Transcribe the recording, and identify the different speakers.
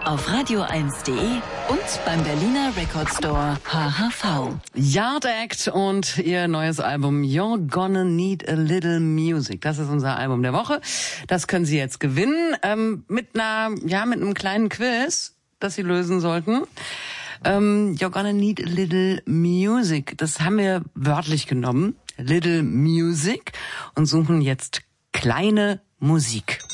Speaker 1: Auf radio1.de und beim Berliner Record Store HHV.
Speaker 2: Yard Act und ihr neues Album You're Gonna Need a Little Music. Das ist unser Album der Woche. Das können Sie jetzt gewinnen mit einem kleinen Quiz, das Sie lösen sollten. You're Gonna Need a Little Music. Das haben wir wörtlich genommen. Little Music und suchen jetzt kleine Musik.